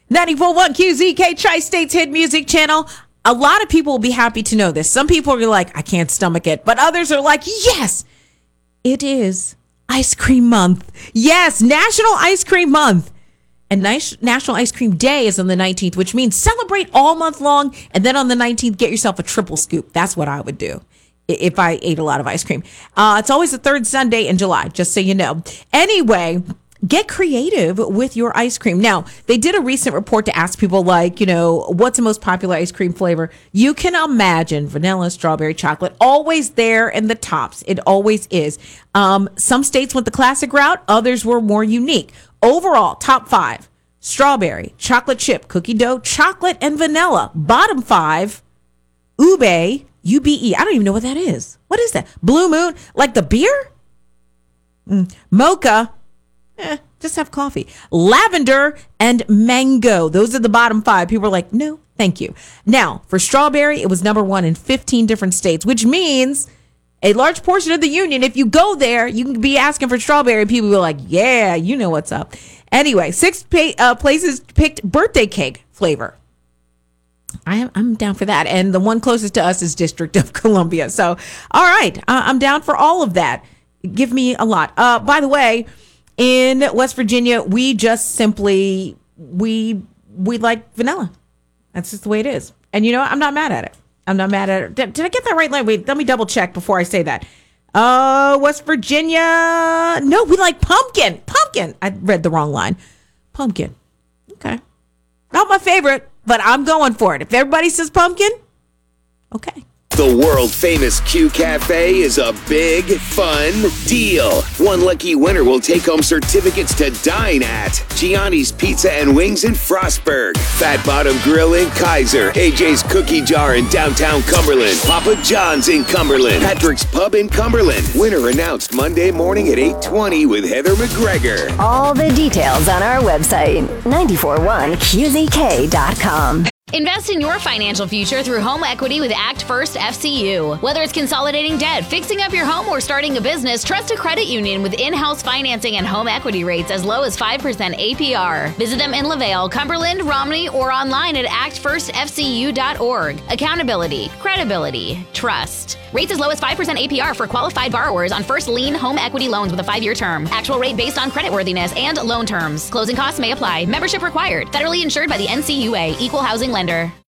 94.1 QZK Tri-States Hit Music Channel. A lot of people will be happy to know this. Some people are like, I can't stomach it. But others are like, yes, it is Ice Cream Month. Yes, National Ice Cream Month. And National Ice Cream Day is on the 19th, which means celebrate all month long. And then on the 19th, get yourself a triple scoop. That's what I would do if I ate a lot of ice cream. It's always the third Sunday in July, just so you know. Anyway, get creative with your ice cream. Now, they did a recent report to ask people, like, what's the most popular ice cream flavor? You can imagine vanilla, strawberry, chocolate, always there in the tops. It always is. Some states went the classic route. Others were more unique. Overall, top 5, strawberry, chocolate chip, cookie dough, chocolate, and vanilla. Bottom 5, ube, UBE. I don't even know what that is. What is that? Blue Moon, like the beer? Mocha. Just have coffee. Lavender and mango. Those are the bottom 5. People are like, no, thank you. Now, for strawberry, it was number 1 in 15 different states, which means a large portion of the union, if you go there, you can be asking for strawberry. People will be like, yeah, you know what's up. Anyway, 6 places picked birthday cake flavor. I'm down for that. And the one closest to us is District of Columbia. So, all right, I'm down for all of that. Give me a lot. By the way, in West Virginia, we just simply, we like vanilla. That's just the way it is. And I'm not mad at it. I'm not mad at it. Did I get that right? Wait, let me double check before I say that. West Virginia. No, we like pumpkin. Pumpkin. I read the wrong line. Pumpkin. Okay. Not my favorite, but I'm going for it. If everybody says pumpkin, okay. The world-famous Q Cafe is a big, fun deal. One lucky winner will take home certificates to dine at Gianni's Pizza and Wings in Frostburg, Fat Bottom Grill in Kaiser, AJ's Cookie Jar in downtown Cumberland, Papa John's in Cumberland, Patrick's Pub in Cumberland. Winner announced Monday morning at 8:20 with Heather McGregor. All the details on our website, 941qzk.com. Invest in your financial future through home equity with Act First FCU. Whether it's consolidating debt, fixing up your home, or starting a business, trust a credit union with in-house financing and home equity rates as low as 5% APR. Visit them in LaVale, Cumberland, Romney, or online at actfirstfcu.org. Accountability, credibility, trust. Rates as low as 5% APR for qualified borrowers on first lien home equity loans with a 5-year term. Actual rate based on creditworthiness and loan terms. Closing costs may apply. Membership required. Federally insured by the NCUA. Equal housing lender.